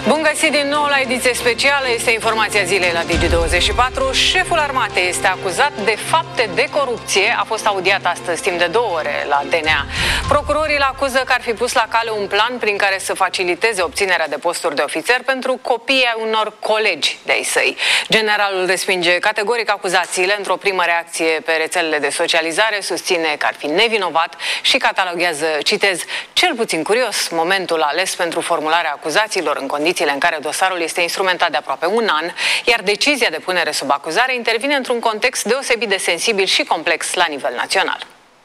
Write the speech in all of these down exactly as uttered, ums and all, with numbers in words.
Bun găsit din nou la ediție specială, este informația zilei la Digi douăzeci și patru. Șeful armatei este acuzat de fapte de corupție, a fost audiat astăzi timp de două ore la D N A. Procurorii îl acuză că ar fi pus la cale un plan prin care să faciliteze obținerea de posturi de ofițer pentru copiii ai unor colegi de-ai săi. Generalul respinge categoric acuzațiile, într-o primă reacție pe rețelele de socializare, susține că ar fi nevinovat și cataloghează, citez, cel puțin curios momentul ales pentru formularea acuzațiilor în condițiile în care dosarul este instrumentat de aproape un an, iar decizia de punere sub acuzare intervine într-un context deosebit de sensibil și complex la nivel național.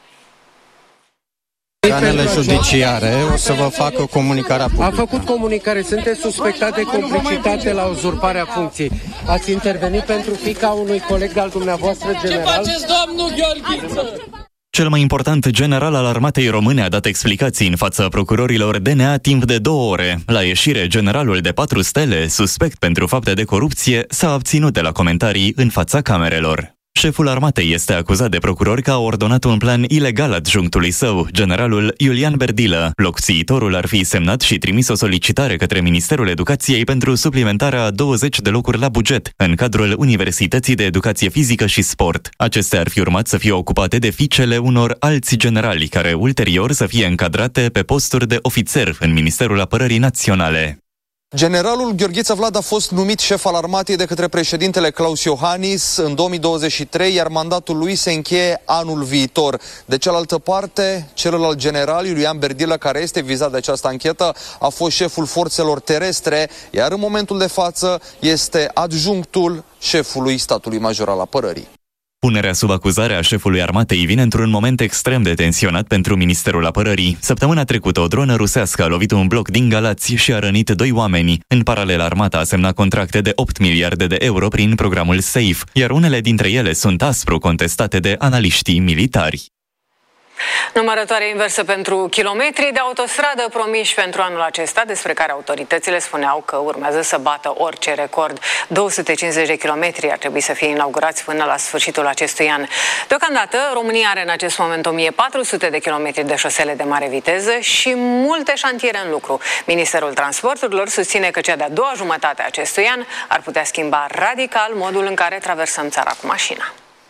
Organele judiciare o să vă facă comunicarea publică. A făcut comunicare, sunteți suspectat de complicitate la uzurparea funcției. Ați intervenit pentru fiica unui coleg al dumneavoastră, general? Ce faceți, domnul Gheorghiță? Cel mai important general al armatei române a dat explicații în fața procurorilor D N A timp de două ore. La ieșire, generalul de patru stele, suspect pentru fapte de corupție, s-a abținut de la comentarii în fața camerelor. Șeful armatei este acuzat de procurori că a ordonat un plan ilegal adjunctului său, generalul Iulian Berdilă. Locțiitorul ar fi semnat și trimis o solicitare către Ministerul Educației pentru suplimentarea a douăzeci de locuri la buget, în cadrul Universității de Educație Fizică și Sport. Acestea ar fi urmat să fie ocupate de fiicele unor alți generali, care ulterior să fie încadrate pe posturi de ofițer în Ministerul Apărării Naționale. Generalul Gheorghiță Vlad a fost numit șef al armatei de către președintele Klaus Iohannis în două mii douăzeci și trei, iar mandatul lui se încheie anul viitor. De cealaltă parte, celălalt general, Iulian Berdilă, care este vizat de această anchetă, a fost șeful forțelor terestre, iar în momentul de față este adjunctul șefului statului major al apărării. Punerea sub acuzare a șefului armatei vine într-un moment extrem de tensionat pentru Ministerul Apărării. Săptămâna trecută, o dronă rusească a lovit un bloc din Galați și a rănit doi oameni. În paralel, armata a semnat contracte de opt miliarde de euro prin programul SAFE, iar unele dintre ele sunt aspru contestate de analiștii militari. Numărătoare inversă pentru kilometrii de autostradă promiși pentru anul acesta, despre care autoritățile spuneau că urmează să bată orice record. două sute cincizeci de kilometri ar trebui să fie inaugurați până la sfârșitul acestui an. Deocamdată, România are în acest moment o mie patru sute de kilometri de șosele de mare viteză și multe șantiere în lucru. Ministerul Transporturilor susține că cea de-a doua jumătate a acestui an ar putea schimba radical modul în care traversăm țara cu mașina.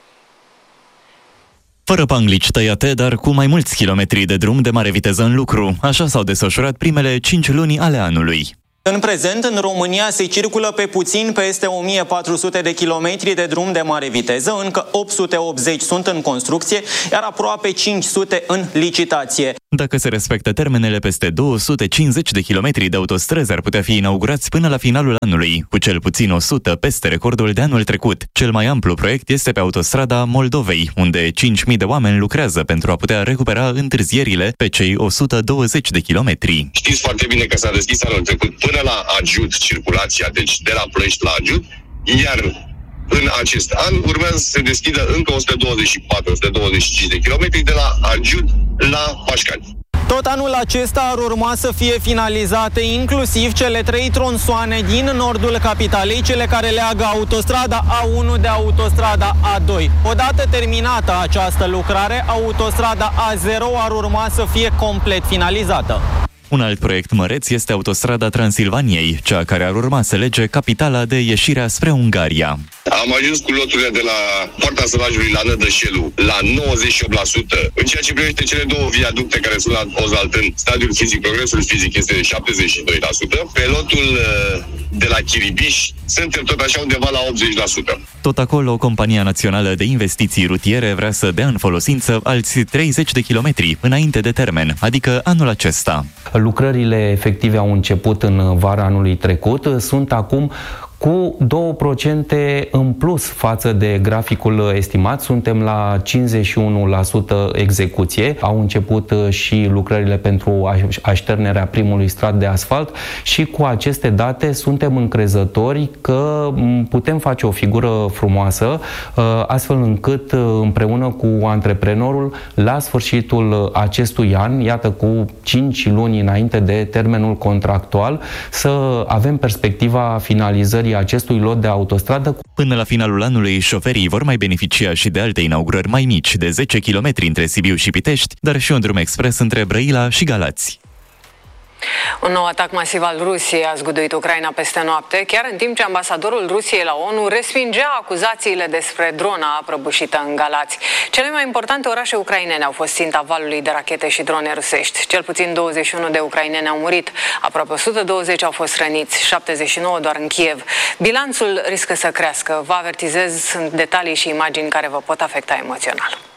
Fără panglici tăiate, dar cu mai mulți kilometri de drum de mare viteză în lucru. Așa s-au desfășurat primele cinci luni ale anului. În prezent, în România se circulă pe puțin peste o mie patru sute de kilometri de drum de mare viteză, încă opt sute optzeci sunt în construcție, iar aproape cinci sute în licitație. Dacă se respectă termenele, peste două sute cincizeci de kilometri de autostrăzi ar putea fi inaugurați până la finalul anului, cu cel puțin o sută peste recordul de anul trecut. Cel mai amplu proiect este pe autostrada Moldovei, unde cinci mii de oameni lucrează pentru a putea recupera întârzierile pe cei o sută douăzeci de kilometri. Știți foarte bine că s-a deschis anul trecut până la Agiut circulația, deci de la Ploiești la Agiut, iar în acest an urmează să se deschidă încă o sută douăzeci și patru - o sută douăzeci și cinci de kilometri de la Agiut la Pașcani. Tot anul acesta ar urma să fie finalizate inclusiv cele trei tronsoane din nordul capitalei, cele care leagă autostrada A unu de autostrada A doi. Odată terminată această lucrare, autostrada A zero ar urma să fie complet finalizată. Un alt proiect măreț este autostrada Transilvaniei, cea care ar urma să lege capitala de ieșirea spre Ungaria. Am ajuns cu loturile de la Poarta Sălajului la Nădășelu la nouăzeci și opt la sută. În ceea ce privește cele două viaducte care sunt la Ozaltân, stadiul fizic, progresul fizic este de șaptezeci și doi la sută. Pe lotul de la Chiribiș suntem tot așa undeva la optzeci la sută. Tot acolo, Compania Națională de Investiții Rutiere vrea să dea în folosință alți treizeci de kilometri înainte de termen, adică anul acesta. Lucrările efective au început în vara anului trecut, sunt acum cu două procente în plus față de graficul estimat. Suntem la cincizeci și unu la sută execuție. Au început și lucrările pentru așternerea primului strat de asfalt și cu aceste date suntem încrezători că putem face o figură frumoasă, astfel încât împreună cu antreprenorul la sfârșitul acestui an, iată cu cinci luni înainte de termenul contractual, să avem perspectiva finalizării acestui lot de autostradă. Până la finalul anului, șoferii vor mai beneficia și de alte inaugurări mai mici, de zece kilometri între Sibiu și Pitești, dar și un drum expres între Brăila și Galați. Un nou atac masiv al Rusiei a zguduit Ucraina peste noapte, chiar în timp ce ambasadorul Rusiei la ONU respingea acuzațiile despre drona prăbușită în Galați. Cele mai importante orașe ucrainene au fost ținta valului de rachete și drone rusești. Cel puțin douăzeci și unu de ucraineni au murit, aproape o sută douăzeci au fost răniți, șaptezeci și nouă doar în Kiev. Bilanțul riscă să crească. Vă avertizez, sunt detalii și imagini care vă pot afecta emoțional.